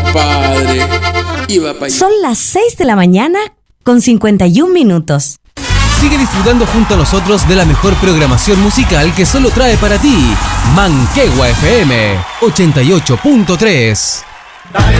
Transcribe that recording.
compadre. Iba para allá. Son las 6 de la mañana con 51 minutos. Sigue disfrutando junto a nosotros de la mejor programación musical que solo trae para ti Manquehue FM 88.3.